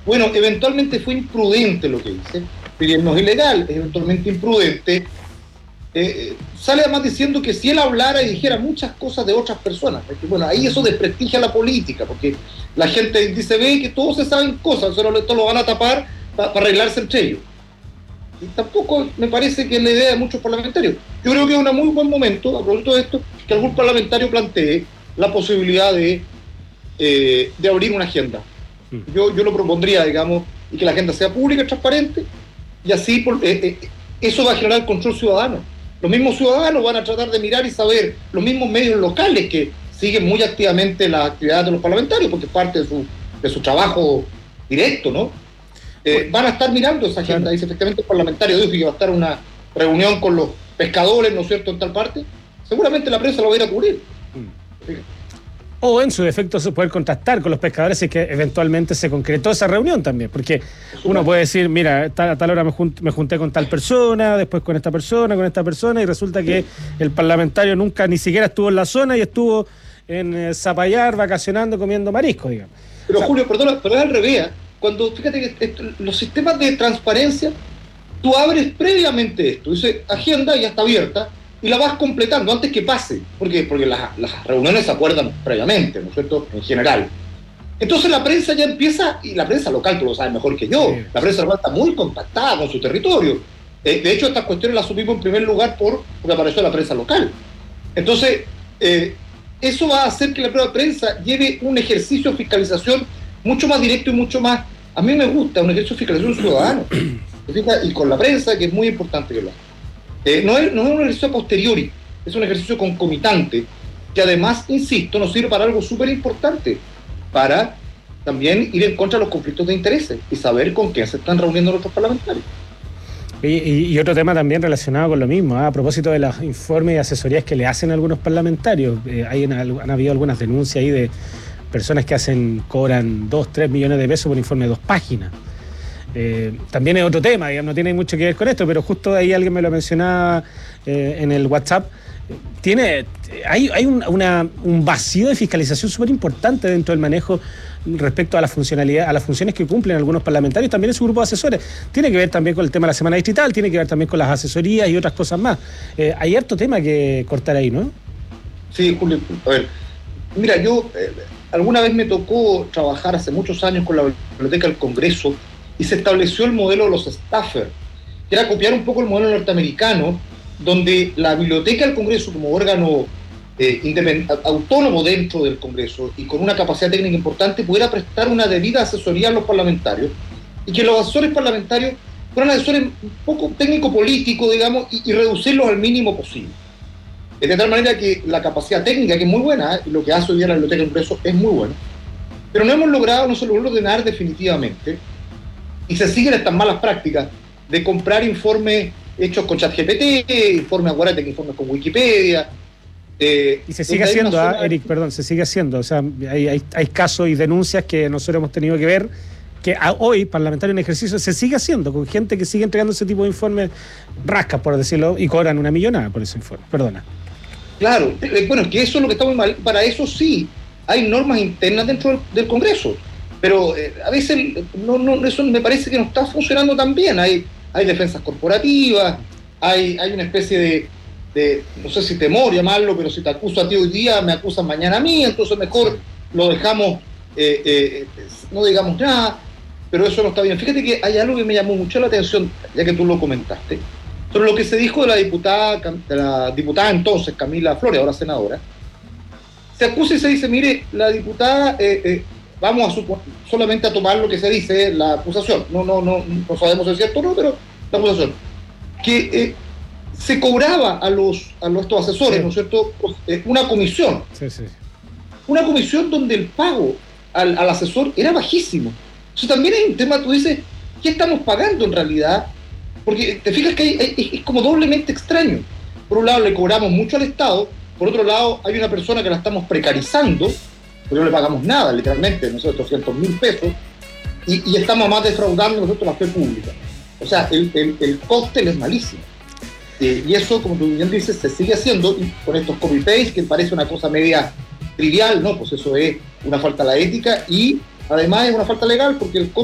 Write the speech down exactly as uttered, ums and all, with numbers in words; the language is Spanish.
Bueno, eventualmente fue imprudente lo que hice, pero no es ilegal, es eventualmente imprudente. Eh, sale además diciendo que si él hablara y dijera muchas cosas de otras personas, porque, bueno, ahí eso desprestigia la política, porque la gente dice, ve que todos se saben cosas, solo esto lo van a tapar para pa arreglarse entre ellos. Y tampoco me parece que es la idea de muchos parlamentarios. Yo creo que es un muy buen momento, a propósito de esto, que algún parlamentario plantee la posibilidad de, eh, de abrir una agenda. Yo, yo lo propondría, digamos, y que la agenda sea pública y transparente, y así por, eh, eh, eso va a generar control ciudadano. Los mismos ciudadanos van a tratar de mirar y saber, los mismos medios locales que siguen muy activamente las actividades de los parlamentarios, porque es parte de su, de su trabajo directo, ¿no? Eh, van a estar mirando esa agenda. Dice efectivamente el parlamentario dijo que va a estar una reunión con los pescadores, ¿no es cierto?, en tal parte. Seguramente la prensa lo va a ir a cubrir. Mm. O en su defecto poder contactar con los pescadores si es que eventualmente se concretó esa reunión también, porque uno puede decir, mira, a tal, a tal hora me, junt, me junté con tal persona, después con esta persona, con esta persona, y resulta que el parlamentario nunca ni siquiera estuvo en la zona y estuvo en eh, Zapallar vacacionando, comiendo marisco, digamos. Pero o sea, Julio, perdona, pero es al revés. Cuando, fíjate que esto, los sistemas de transparencia, tú abres previamente esto, dice agenda y ya está abierta, y la vas completando antes que pase, porque, porque las, las reuniones se acuerdan previamente, ¿no es cierto?, en general. Entonces la prensa ya empieza, y la prensa local, tú lo sabes mejor que yo, sí. La prensa local está muy contactada con su territorio. Eh, de hecho, estas cuestiones las subimos en primer lugar por, porque apareció la prensa local. Entonces, eh, eso va a hacer que la propia prensa lleve un ejercicio de fiscalización mucho más directo y mucho más, a mí me gusta, un ejercicio de fiscalización ciudadano, y con la prensa, que es muy importante que lo haga. Eh, no, es, no es un ejercicio a posteriori, es un ejercicio concomitante, que además, insisto, nos sirve para algo súper importante, para también ir en contra de los conflictos de intereses y saber con quién se están reuniendo nuestros parlamentarios. Y, y, y otro tema también relacionado con lo mismo, ¿eh? A propósito de los informes y asesorías que le hacen a algunos parlamentarios, eh, hay, han habido algunas denuncias ahí de personas que hacen, cobran dos, tres millones de pesos por informe de dos páginas. Eh, también es otro tema, digamos, no tiene mucho que ver con esto, pero justo ahí alguien me lo mencionaba eh, en el WhatsApp. Tiene, hay hay un, una, un vacío de fiscalización súper importante dentro del manejo respecto a la funcionalidad, a las funciones que cumplen algunos parlamentarios, también en su grupo de asesores. Tiene que ver también con el tema de la semana distrital, tiene que ver también con las asesorías y otras cosas más. Eh, hay harto tema que cortar ahí, ¿no? Sí, Julio, a ver, mira, yo eh, alguna vez me tocó trabajar hace muchos años con la Biblioteca del Congreso y se estableció el modelo de los staffers, que era copiar un poco el modelo norteamericano, donde la Biblioteca del Congreso, como órgano eh, autónomo dentro del Congreso y con una capacidad técnica importante, pudiera prestar una debida asesoría a los parlamentarios, y que los asesores parlamentarios fueran asesores un poco técnico-político, digamos, y, y reducirlos al mínimo posible. De tal manera que la capacidad técnica, que es muy buena, ¿eh? Y lo que hace hoy día la Biblioteca del Congreso es muy bueno, pero no hemos logrado, no se logró ordenar definitivamente, y se siguen estas malas prácticas de comprar informes hechos con ChatGPT, informes, acuérdate que informes con Wikipedia. Eh, y se sigue haciendo, ¿ah, Eric? Perdón, se sigue haciendo. O sea, hay, hay, hay casos y denuncias que nosotros hemos tenido que ver, que a, hoy, parlamentario en ejercicio, se sigue haciendo, con gente que sigue entregando ese tipo de informes rascas, por decirlo, y cobran una millonada por ese informe. Perdona. Claro, bueno, es que eso es lo que está muy mal. Para eso sí, hay normas internas dentro del, del Congreso. Pero eh, a veces no, no, eso me parece que no está funcionando tan bien. Hay, hay defensas corporativas, hay, hay una especie de, de, no sé si temor llamarlo, pero si te acuso a ti hoy día, me acusan mañana a mí, entonces mejor lo dejamos, eh, eh, no digamos nada, pero eso no está bien. Fíjate que hay algo que me llamó mucho la atención, ya que tú lo comentaste, sobre lo que se dijo de la diputada, de la diputada entonces, Camila Flores, ahora senadora. Se acusa y se dice, mire, la diputada... Eh, eh, vamos a suponer, solamente a tomar lo que se dice, la acusación, no, no, no, no sabemos si es cierto o no, pero la acusación, que eh, se cobraba a los a nuestros asesores, sí, ¿no es cierto?, eh, una comisión, sí, sí. una comisión donde el pago al, al asesor era bajísimo. Eso también es un tema, tú dices, ¿qué estamos pagando en realidad? Porque te fijas que hay, hay, es como doblemente extraño. Por un lado le cobramos mucho al Estado, por otro lado hay una persona que la estamos precarizando, porque no le pagamos nada, literalmente, nosotros doscientos mil pesos, y, y estamos más defraudando nosotros la fe pública. O sea, el, el, el cóctel es malísimo. Eh, y eso, como tú bien dices, se sigue haciendo, y con estos copy-paste, que parece una cosa media trivial, ¿no? Pues eso es una falta a la ética, y además es una falta legal, porque el